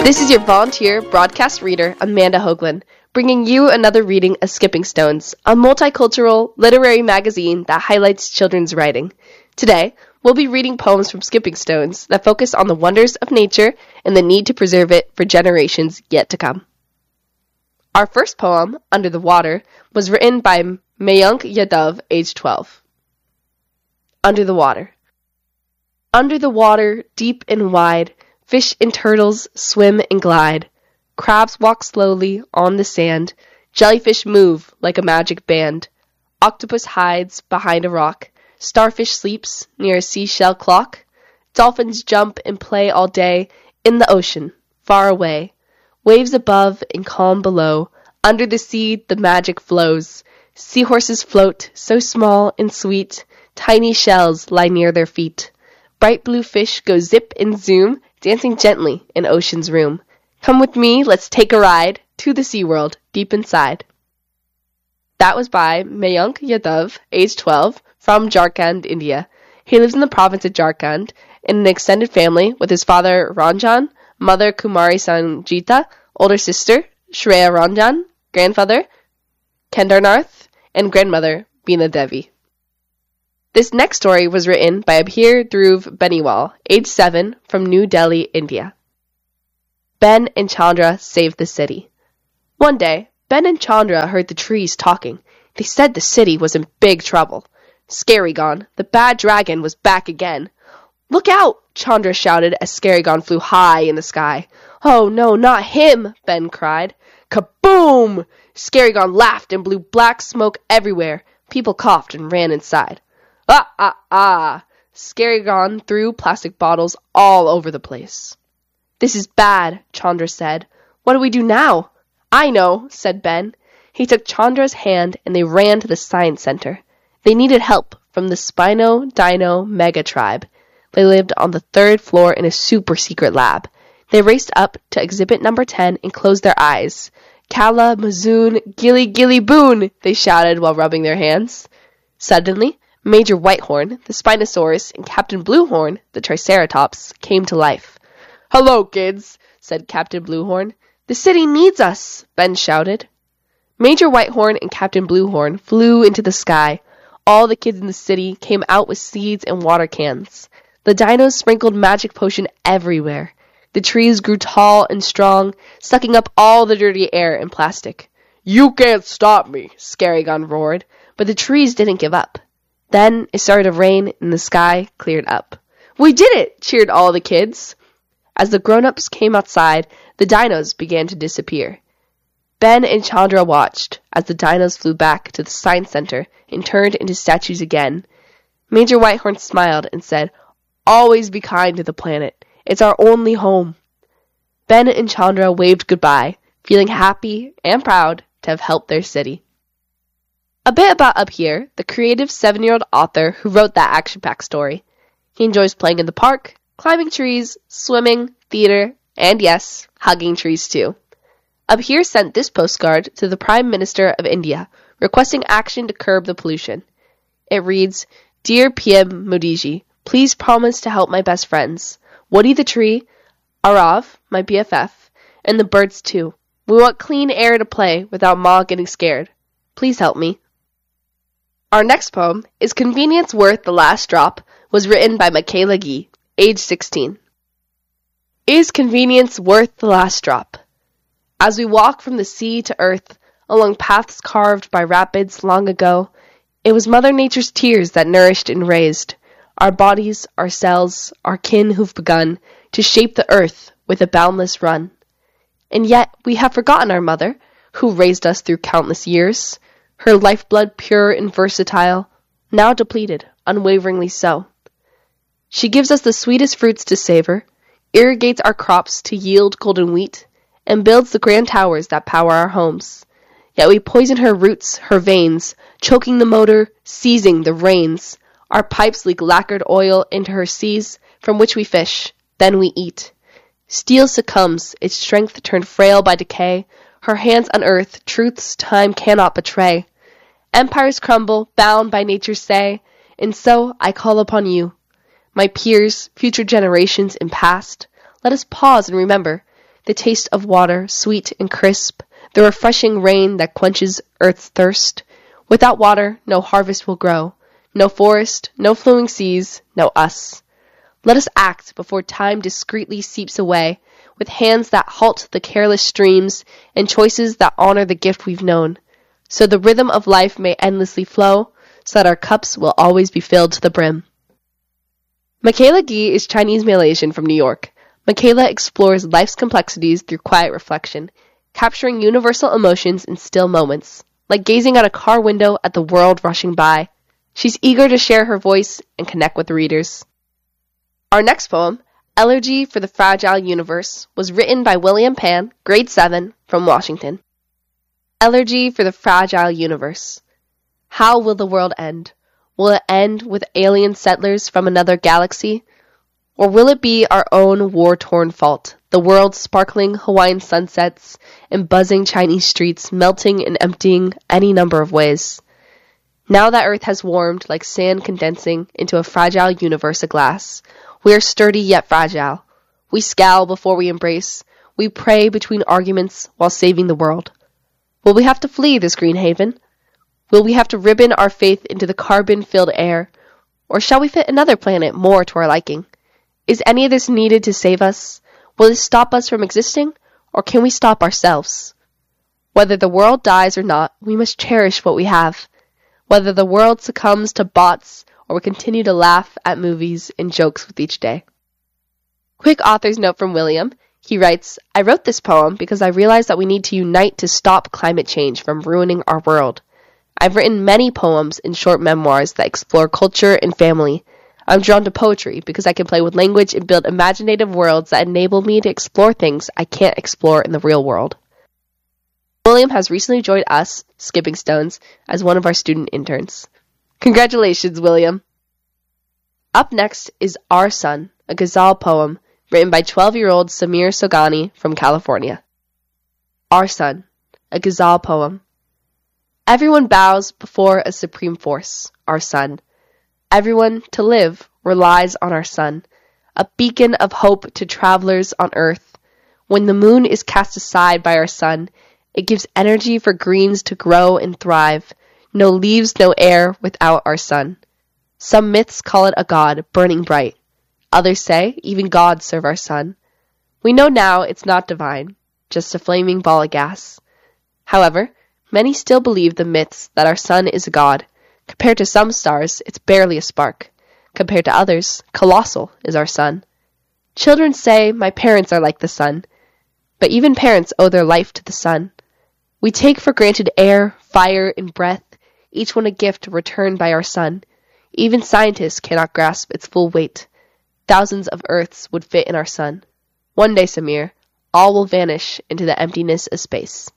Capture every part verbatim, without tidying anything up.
This is your volunteer broadcast reader, Amanda Hoagland, bringing you another reading of Skipping Stones, a multicultural literary magazine that highlights children's writing. Today, we'll be reading poems from Skipping Stones that focus on the wonders of nature and the need to preserve it for generations yet to come. Our first poem, Under the Water, was written by Mayank Yadav, age twelve. Under the Water. Under the water, deep and wide, fish and turtles swim and glide. Crabs walk slowly on the sand. Jellyfish move like a magic band. Octopus hides behind a rock. Starfish sleeps near a seashell clock. Dolphins jump and play all day in the ocean, far away. Waves above and calm below. Under the sea, the magic flows. Seahorses float, so small and sweet. Tiny shells lie near their feet. Bright blue fish go zip and zoom, dancing gently in ocean's room. Come with me, let's take a ride to the sea world deep inside. That was by Mayank Yadav, age twelve, from Jharkhand, India. He lives in the province of Jharkhand in an extended family with his father Ranjan, mother Kumari Sanjita, older sister Shreya Ranjan, grandfather Kendarnath, and grandmother Beena Devi. This next story was written by Abhir Dhruv Beniwal, age seven, from New Delhi, India. Ben and Chandra saved the city. One day, Ben and Chandra heard the trees talking. They said the city was in big trouble. Scarygon, the bad dragon, was back again. "Look out!" Chandra shouted as Scarygon flew high in the sky. "Oh no, not him!" Ben cried. Kaboom! Scarygon laughed and blew black smoke everywhere. People coughed and ran inside. Ah, ah, ah! Scarygon threw plastic bottles all over the place. "This is bad," Chandra said. "What do we do now?" "I know," said Ben. He took Chandra's hand and they ran to the science center. They needed help from the Spino Dino Mega Tribe. They lived on the third floor in a super secret lab. They raced up to exhibit number ten and closed their eyes. "Kala, Mazoon, Gilly, Gilly, Boon!" they shouted while rubbing their hands. Suddenly, Major Whitehorn, the Spinosaurus, and Captain Bluehorn, the Triceratops, came to life. "Hello, kids," said Captain Bluehorn. "The city needs us," Ben shouted. Major Whitehorn and Captain Bluehorn flew into the sky. All the kids in the city came out with seeds and water cans. The dinos sprinkled magic potion everywhere. The trees grew tall and strong, sucking up all the dirty air and plastic. "You can't stop me," Scarygon roared, but the trees didn't give up. Then it started to rain and the sky cleared up. "We did it!" cheered all the kids. As the grown-ups came outside, the dinos began to disappear. Ben and Chandra watched as the dinos flew back to the science center and turned into statues again. Major Whitehorn smiled and said, "Always be kind to the planet. It's our only home." Ben and Chandra waved goodbye, feeling happy and proud to have helped their city. A bit about Abhir, the creative seven-year-old author who wrote that action-packed story. He enjoys playing in the park, climbing trees, swimming, theater, and yes, hugging trees too. Abhir sent this postcard to the Prime Minister of India, requesting action to curb the pollution. It reads, "Dear P M Modiji, please promise to help my best friends, Woody the tree, Arav, my B F F, and the birds too. We want clean air to play without Ma getting scared. Please help me." Our next poem is Convenience Worth the Last Drop, was written by Michaela Gee, age sixteen. Is convenience worth the last drop? As we walk from the sea to earth, along paths carved by rapids long ago, it was Mother Nature's tears that nourished and raised our bodies, our cells, our kin who've begun to shape the earth with a boundless run. And yet we have forgotten our mother, who raised us through countless years, her lifeblood pure and versatile, now depleted, unwaveringly so. She gives us the sweetest fruits to savor, irrigates our crops to yield golden wheat, and builds the grand towers that power our homes. Yet we poison her roots, her veins, choking the motor, seizing the reins. Our pipes leak lacquered oil into her seas, from which we fish, then we eat. Steel succumbs, its strength turned frail by decay. Her hands unearth truths time cannot betray. Empires crumble, bound by nature's say, and so I call upon you, my peers, future generations and past. Let us pause and remember the taste of water, sweet and crisp, the refreshing rain that quenches earth's thirst. Without water, no harvest will grow, no forest, no flowing seas, no us. Let us act before time discreetly seeps away, with hands that halt the careless streams and choices that honor the gift we've known, so the rhythm of life may endlessly flow, so that our cups will always be filled to the brim. Michaela Gee is Chinese Malaysian from New York. Michaela explores life's complexities through quiet reflection, capturing universal emotions in still moments, like gazing out a car window at the world rushing by. She's eager to share her voice and connect with readers. Our next poem, Elegy for the Fragile Universe, was written by William Pan, grade seven, from Washington. Elegy for the Fragile Universe. How will the world end? Will it end with alien settlers from another galaxy? Or will it be our own war-torn fault, the world's sparkling Hawaiian sunsets and buzzing Chinese streets melting and emptying any number of ways? Now that Earth has warmed like sand condensing into a fragile universe of glass, we are sturdy yet fragile. We scowl before we embrace. We pray between arguments while saving the world. Will we have to flee this green haven? Will we have to ribbon our faith into the carbon-filled air? Or shall we fit another planet more to our liking? Is any of this needed to save us? Will it stop us from existing? Or can we stop ourselves? Whether the world dies or not, we must cherish what we have. Whether the world succumbs to bots or we continue to laugh at movies and jokes with each day. Quick author's note from William. He writes, I wrote this poem because I realized that we need to unite to stop climate change from ruining our world. I've written many poems and short memoirs that explore culture and family. I'm drawn to poetry because I can play with language and build imaginative worlds that enable me to explore things I can't explore in the real world. William has recently joined us, Skipping Stones, as one of our student interns. Congratulations, William! Up next is Our Sun, a ghazal poem written by twelve-year-old Samir Sogani from California. Our Sun, a ghazal poem. Everyone bows before a supreme force, our sun. Everyone, to live, relies on our sun, a beacon of hope to travelers on earth. When the moon is cast aside by our sun, it gives energy for greens to grow and thrive. No leaves, no air without our sun. Some myths call it a god, burning bright. Others say even gods serve our sun. We know now it's not divine, just a flaming ball of gas. However, many still believe the myths that our sun is a god. Compared to some stars, it's barely a spark. Compared to others, colossal is our sun. Children say, my parents are like the sun. But even parents owe their life to the sun. We take for granted air, fire, and breath, each one a gift returned by our sun. Even scientists cannot grasp its full weight. Thousands of Earths would fit in our sun. One day, Samir, all will vanish into the emptiness of space.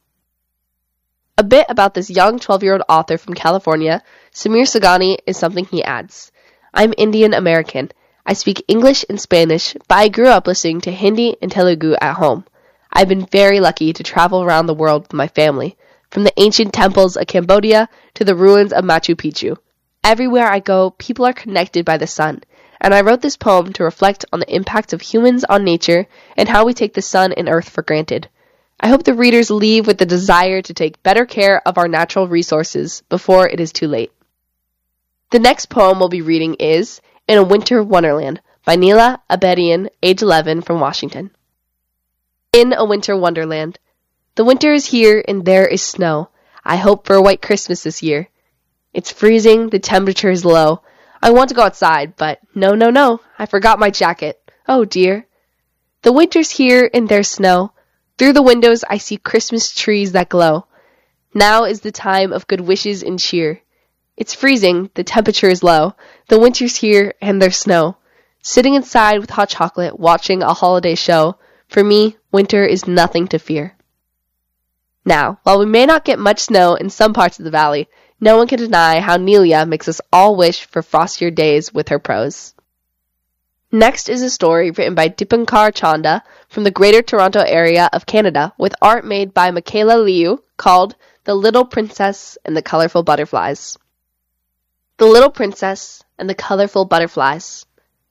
A bit about this young twelve-year-old author from California, Samir Sogani, is something he adds. I'm Indian American. I speak English and Spanish, but I grew up listening to Hindi and Telugu at home. I've been very lucky to travel around the world with my family, from the ancient temples of Cambodia to the ruins of Machu Picchu. Everywhere I go, people are connected by the sun, and I wrote this poem to reflect on the impact of humans on nature and how we take the sun and earth for granted. I hope the readers leave with the desire to take better care of our natural resources before it is too late. The next poem we'll be reading is In a Winter Wonderland by Neela Abedian, age eleven, from Washington. In a Winter Wonderland. The winter is here and there is snow. I hope for a white Christmas this year. It's freezing, the temperature is low. I want to go outside, but no, no, no, I forgot my jacket. Oh dear. The winter's here and there's snow. Through the windows I see Christmas trees that glow. Now is the time of good wishes and cheer. It's freezing, the temperature is low. The winter's here and there's snow. Sitting inside with hot chocolate, watching a holiday show. For me, winter is nothing to fear. Now, while we may not get much snow in some parts of the valley, no one can deny how Neela makes us all wish for frostier days with her prose. Next is a story written by Dipankar Chanda from the Greater Toronto Area of Canada with art made by Michaela Liu called The Little Princess and the Colorful Butterflies. The Little Princess and the Colorful Butterflies.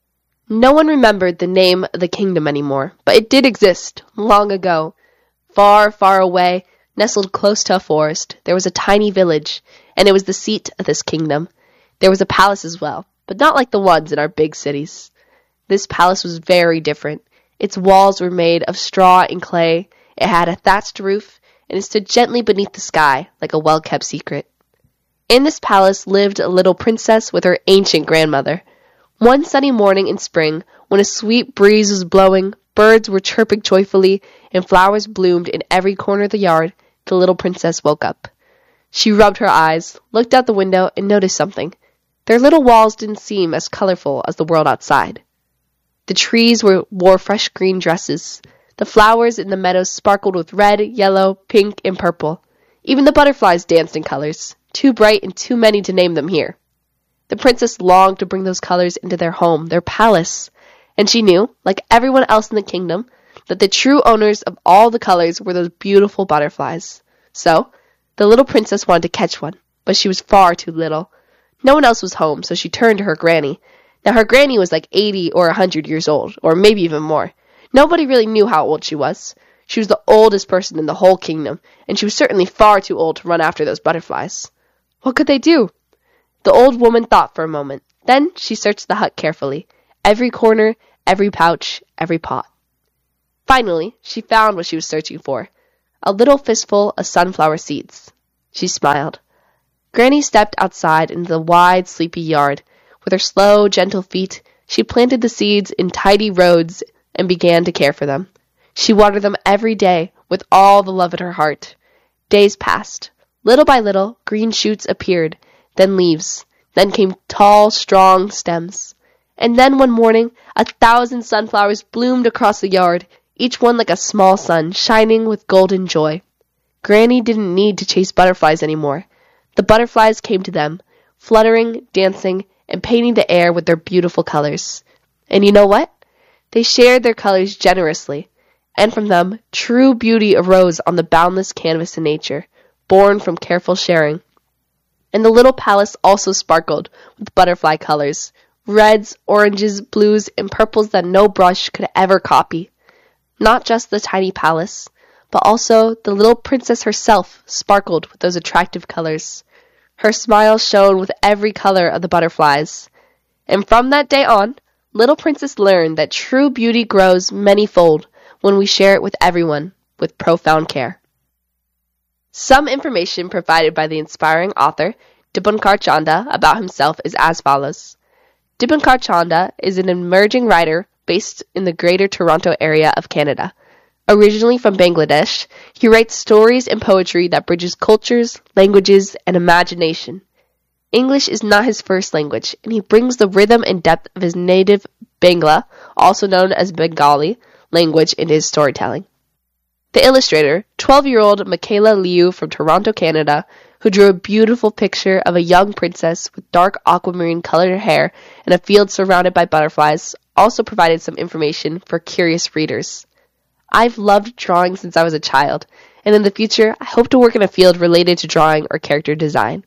No one remembered the name of the kingdom anymore, but it did exist, long ago. Far, far away, nestled close to a forest, there was a tiny village, and it was the seat of this kingdom. There was a palace as well, but not like the ones in our big cities. This palace was very different. Its walls were made of straw and clay, it had a thatched roof, and it stood gently beneath the sky, like a well-kept secret. In this palace lived a little princess with her ancient grandmother. One sunny morning in spring, when a sweet breeze was blowing, birds were chirping joyfully, and flowers bloomed in every corner of the yard, the little princess woke up. She rubbed her eyes, looked out the window, and noticed something. Their little walls didn't seem as colorful as the world outside. The trees were, wore fresh green dresses. The flowers in the meadows sparkled with red, yellow, pink, and purple. Even the butterflies danced in colors, too bright and too many to name them here. The princess longed to bring those colors into their home, their palace, and she knew, like everyone else in the kingdom, that the true owners of all the colors were those beautiful butterflies. So, the little princess wanted to catch one, but she was far too little. No one else was home, so she turned to her granny. Now, her granny was like eighty or a hundred years old, or maybe even more. Nobody really knew how old she was. She was the oldest person in the whole kingdom, and she was certainly far too old to run after those butterflies. What could they do? The old woman thought for a moment. Then she searched the hut carefully. Every corner, every pouch, every pot. Finally, she found what she was searching for. A little fistful of sunflower seeds. She smiled. Granny stepped outside into the wide, sleepy yard. With her slow, gentle feet, she planted the seeds in tidy rows and began to care for them. She watered them every day with all the love in her heart. Days passed. Little by little, green shoots appeared, then leaves, then came tall, strong stems. And then one morning, a thousand sunflowers bloomed across the yard, each one like a small sun, shining with golden joy. Granny didn't need to chase butterflies anymore. The butterflies came to them, fluttering, dancing, and painting the air with their beautiful colors. And you know what? They shared their colors generously, and from them, true beauty arose on the boundless canvas of nature, born from careful sharing. And the little palace also sparkled with butterfly colors, reds, oranges, blues, and purples that no brush could ever copy. Not just the tiny palace, but also the little princess herself sparkled with those attractive colors. Her smile shone with every color of the butterflies. And from that day on, little princess learned that true beauty grows many-fold when we share it with everyone with profound care. Some information provided by the inspiring author Dipankar Chanda about himself is as follows. Dipankar Chanda is an emerging writer based in the Greater Toronto area of Canada. Originally from Bangladesh, he writes stories and poetry that bridges cultures, languages, and imagination. English is not his first language, and he brings the rhythm and depth of his native Bangla, also known as Bengali, language into his storytelling. The illustrator, twelve-year-old Michaela Liu from Toronto, Canada, who drew a beautiful picture of a young princess with dark aquamarine colored hair and a field surrounded by butterflies, also provided some information for curious readers. I've loved drawing since I was a child, and in the future, I hope to work in a field related to drawing or character design.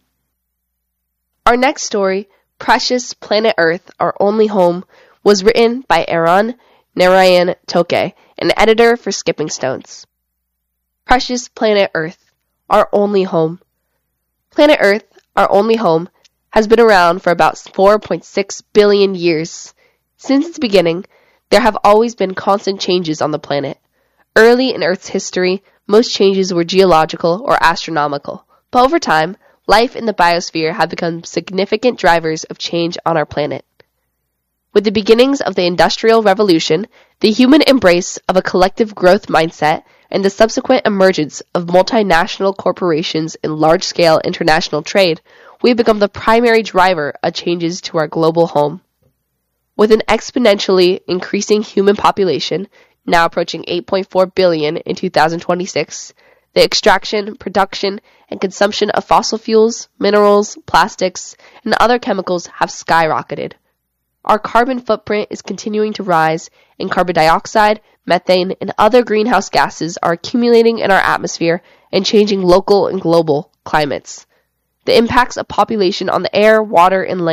Our next story, Precious Planet Earth, Our Only Home, was written by Aaron Narayan Toke, an editor for Skipping Stones. Precious Planet Earth, Our Only Home. Planet Earth, Our Only Home, has been around for about four point six billion years. Since its beginning, there have always been constant changes on the planet. Early in Earth's history, most changes were geological or astronomical, but over time, life in the biosphere have become significant drivers of change on our planet. With the beginnings of the Industrial Revolution, the human embrace of a collective growth mindset, and the subsequent emergence of multinational corporations in large-scale international trade, we have become the primary driver of changes to our global home. With an exponentially increasing human population, now approaching eight point four billion in two thousand twenty-six, the extraction, production, and consumption of fossil fuels, minerals, plastics, and other chemicals have skyrocketed. Our carbon footprint is continuing to rise, and carbon dioxide, methane, and other greenhouse gases are accumulating in our atmosphere and changing local and global climates. The impacts of population on the air, water, and land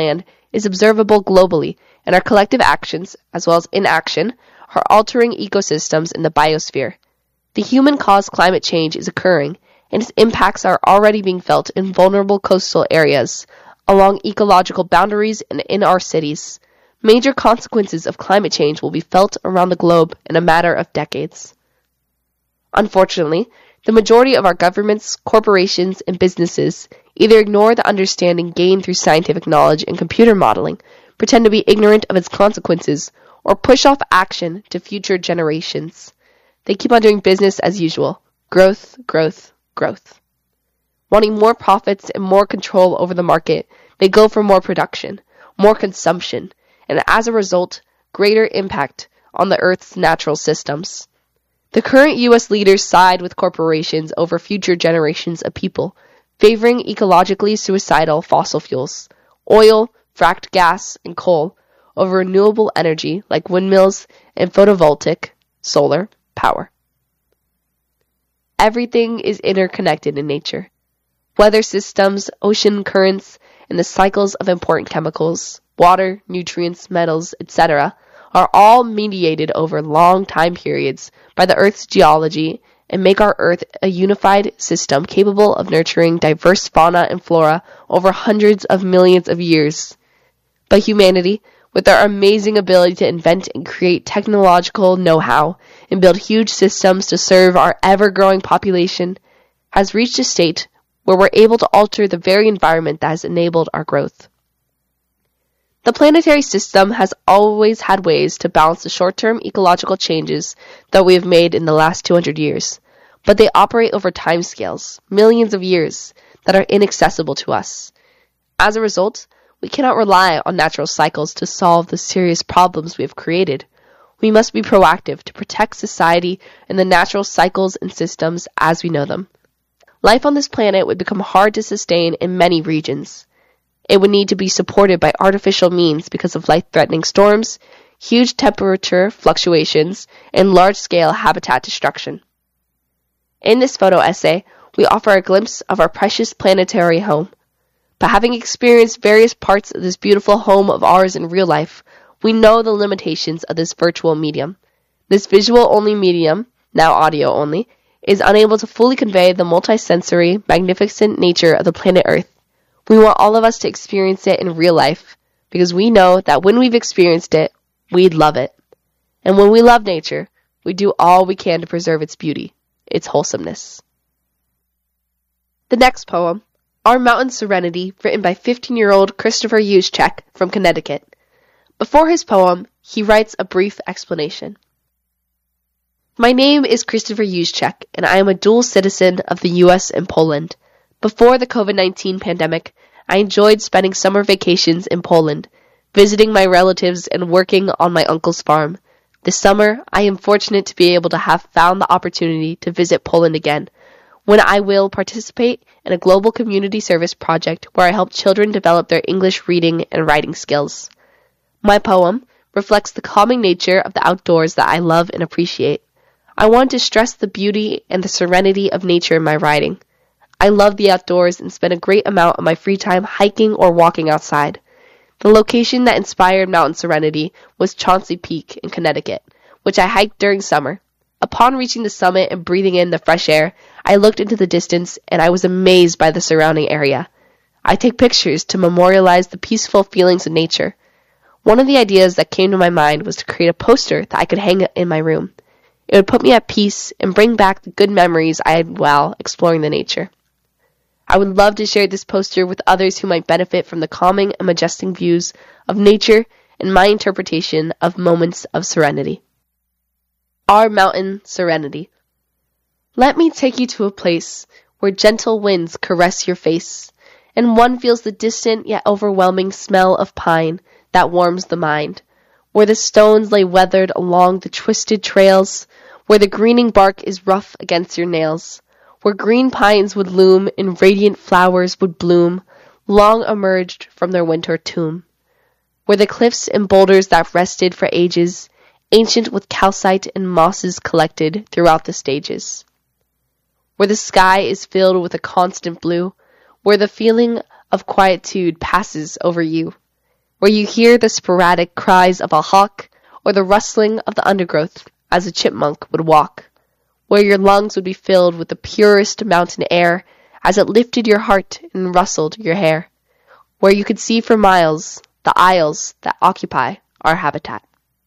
is observable globally, and our collective actions, as well as inaction, are altering ecosystems in the biosphere. The human-caused climate change is occurring, and its impacts are already being felt in vulnerable coastal areas, along ecological boundaries, and in our cities. Major consequences of climate change will be felt around the globe in a matter of decades. Unfortunately, the majority of our governments, corporations, and businesses either ignore the understanding gained through scientific knowledge and computer modeling, pretend to be ignorant of its consequences, or push off action to future generations. They keep on doing business as usual. Growth, growth, growth. Wanting more profits and more control over the market, they go for more production, more consumption, and as a result, greater impact on the Earth's natural systems. The current U S leaders side with corporations over future generations of people, favoring ecologically suicidal fossil fuels, oil, fracked gas, and coal, over renewable energy like windmills and photovoltaic, solar, power. Everything is interconnected in nature. Weather systems, ocean currents, and the cycles of important chemicals, water, nutrients, metals, et cetera, are all mediated over long time periods by the Earth's geology and make our Earth a unified system capable of nurturing diverse fauna and flora over hundreds of millions of years. But humanity, with our amazing ability to invent and create technological know-how and build huge systems to serve our ever-growing population, has reached a state where we're able to alter the very environment that has enabled our growth. The planetary system has always had ways to balance the short-term ecological changes that we have made in the last two hundred years, but they operate over timescales, millions of years, that are inaccessible to us. As a result, we cannot rely on natural cycles to solve the serious problems we have created. We must be proactive to protect society and the natural cycles and systems as we know them. Life on this planet would become hard to sustain in many regions. It would need to be supported by artificial means because of life-threatening storms, huge temperature fluctuations, and large-scale habitat destruction. In this photo essay, we offer a glimpse of our precious planetary home. But having experienced various parts of this beautiful home of ours in real life, we know the limitations of this virtual medium. This visual-only medium, now audio-only, is unable to fully convey the multisensory, magnificent nature of the planet Earth. We want all of us to experience it in real life, because we know that when we've experienced it, we'd love it. And when we love nature, we do all we can to preserve its beauty, its wholesomeness. The next poem, Our Mountain Serenity, written by fifteen-year-old Christopher Juszczyk from Connecticut. Before his poem, he writes a brief explanation. My name is Christopher Juszczyk, and I am a dual citizen of the U S and Poland. Before the covid nineteen pandemic, I enjoyed spending summer vacations in Poland, visiting my relatives and working on my uncle's farm. This summer, I am fortunate to be able to have found the opportunity to visit Poland again, when I will participate in a global community service project where I help children develop their English reading and writing skills. My poem reflects the calming nature of the outdoors that I love and appreciate. I want to stress the beauty and the serenity of nature in my writing. I love the outdoors and spend a great amount of my free time hiking or walking outside. The location that inspired Mountain Serenity was Chauncey Peak in Connecticut, which I hiked during summer. Upon reaching the summit and breathing in the fresh air, I looked into the distance and I was amazed by the surrounding area. I take pictures to memorialize the peaceful feelings of nature. One of the ideas that came to my mind was to create a poster that I could hang in my room. It would put me at peace and bring back the good memories I had while exploring the nature. I would love to share this poster with others who might benefit from the calming and majestic views of nature and my interpretation of moments of serenity. Our Mountain Serenity. Let me take you to a place where gentle winds caress your face, and one feels the distant yet overwhelming smell of pine that warms the mind, where the stones lay weathered along the twisted trails, where the greening bark is rough against your nails, where green pines would loom and radiant flowers would bloom, long emerged from their winter tomb, where the cliffs and boulders that rested for ages, ancient with calcite and mosses collected throughout the stages, where the sky is filled with a constant blue, where the feeling of quietude passes over you, where you hear the sporadic cries of a hawk or the rustling of the undergrowth as a chipmunk would walk, where your lungs would be filled with the purest mountain air as it lifted your heart and rustled your hair, where you could see for miles the isles that occupy our habitat.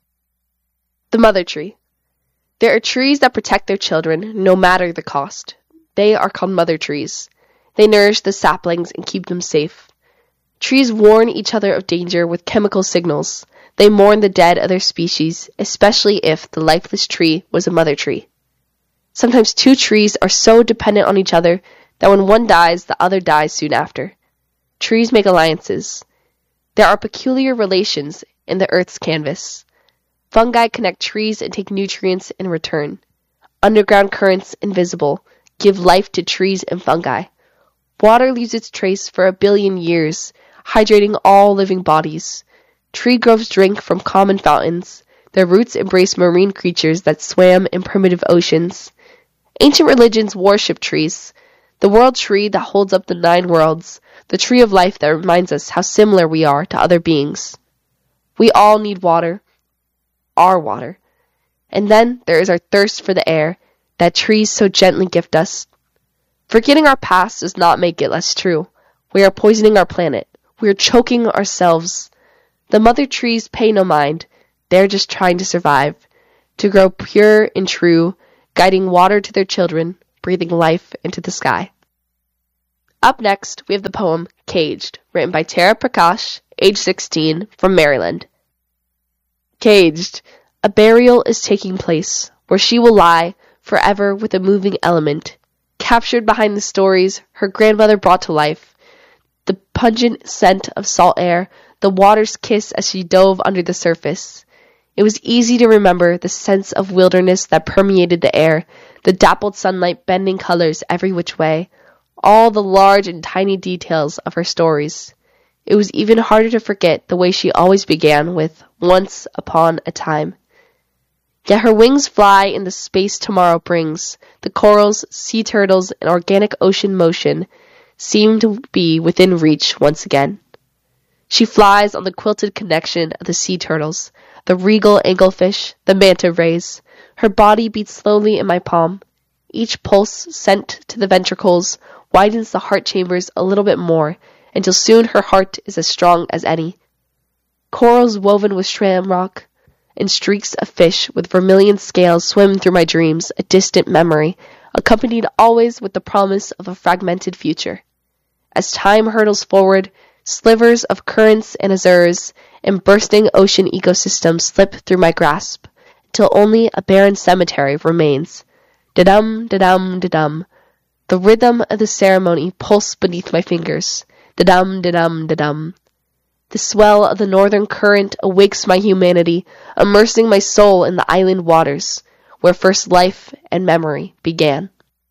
The mother tree. There are trees that protect their children no matter the cost. They are called mother trees. They nourish the saplings and keep them safe. Trees warn each other of danger with chemical signals. They mourn the dead of their species, especially if the lifeless tree was a mother tree. Sometimes two trees are so dependent on each other that when one dies, the other dies soon after. Trees make alliances. There are peculiar relations in the earth's canvas. Fungi connect trees and take nutrients in return. Underground currents, invisible, give life to trees and fungi. Water leaves its trace for a billion years, hydrating all living bodies. Tree groves drink from common fountains. Their roots embrace marine creatures that swam in primitive oceans. Ancient religions worship trees. The world tree that holds up the nine worlds, the tree of life that reminds us how similar we are to other beings. We all need water, our water. And then there is our thirst for the air that trees so gently gift us. Forgetting our past does not make it less true. We are poisoning our planet. We are choking ourselves. The mother trees pay no mind. They're just trying to survive, to grow pure and true, guiding water to their children, breathing life into the sky. Up next, we have the poem Caged, written by Tara Prakash, age sixteen, from Maryland. Caged, a burial is taking place, where she will lie forever with a moving element, captured behind the stories her grandmother brought to life, the pungent scent of salt air, the water's kiss as she dove under the surface. It was easy to remember the sense of wilderness that permeated the air, the dappled sunlight bending colors every which way, all the large and tiny details of her stories. It was even harder to forget the way she always began with, "Once upon a time." Yet her wings fly in the space tomorrow brings. The corals, sea turtles, and organic ocean motion seem to be within reach once again. She flies on the quilted connection of the sea turtles, the regal anglefish, the manta rays. Her body beats slowly in my palm. Each pulse sent to the ventricles widens the heart chambers a little bit more, until soon her heart is as strong as any. Corals woven with shamrock and streaks of fish with vermilion scales swim through my dreams, a distant memory, accompanied always with the promise of a fragmented future. As time hurtles forward, slivers of currents and azures and bursting ocean ecosystems slip through my grasp, till only a barren cemetery remains. Da-dum, da-dum, da-dum. The rhythm of the ceremony pulsed beneath my fingers. Da-dum, da-dum, da-dum. The swell of the northern current awakes my humanity, immersing my soul in the island waters, where first life and memory began.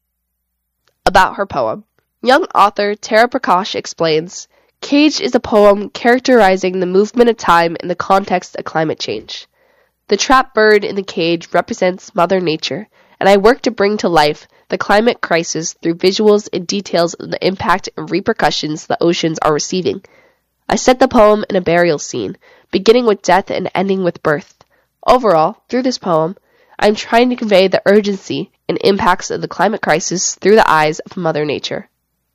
About her poem. Young author Tara Prakash explains, Caged is a poem characterizing the movement of time in the context of climate change. The trapped bird in the cage represents Mother Nature, and I work to bring to life the climate crisis through visuals and details of the impact and repercussions the oceans are receiving. I set the poem in a burial scene, beginning with death and ending with birth. Overall, through this poem, I am trying to convey the urgency and impacts of the climate crisis through the eyes of Mother Nature.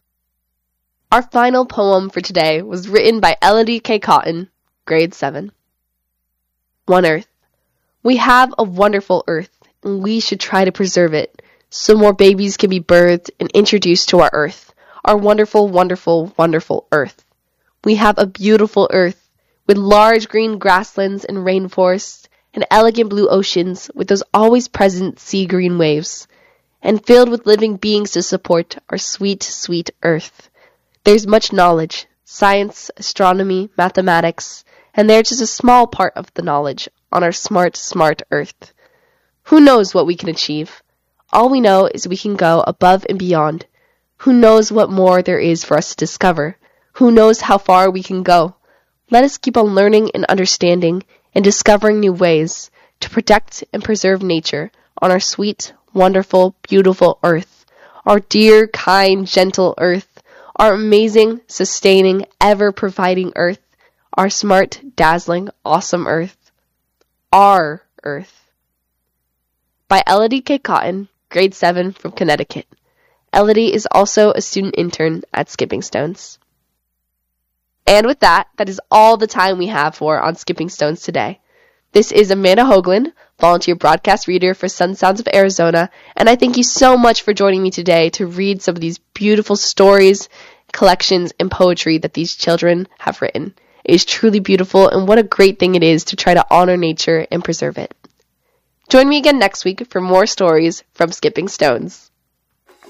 Our final poem for today was written by Elodie K. Cotton, grade seven. One Earth. We have a wonderful Earth, and we should try to preserve it, so more babies can be birthed and introduced to our Earth, our wonderful, wonderful, wonderful Earth. We have a beautiful Earth, with large green grasslands and rainforests, and elegant blue oceans with those always present sea green waves, and filled with living beings to support our sweet, sweet Earth. There's much knowledge, science, astronomy, mathematics, and they're just a small part of the knowledge on our smart, smart Earth. Who knows what we can achieve? All we know is we can go above and beyond. Who knows what more there is for us to discover? Who knows how far we can go? Let us keep on learning and understanding and discovering new ways to protect and preserve nature on our sweet, wonderful, beautiful Earth, our dear, kind, gentle Earth, our amazing, sustaining, ever-providing Earth, Our smart, dazzling, awesome Earth. Our Earth. By Elodie K. Cotton, grade seven from Connecticut. Elodie is also a student intern at Skipping Stones. And with that, that is all the time we have for on Skipping Stones today. This is Amanda Hoagland, volunteer broadcast reader for Sun Sounds of Arizona, and I thank you so much for joining me today to read some of these beautiful stories, collections, and poetry that these children have written. It is truly beautiful, and what a great thing it is to try to honor nature and preserve it. Join me again next week for more stories from Skipping Stones.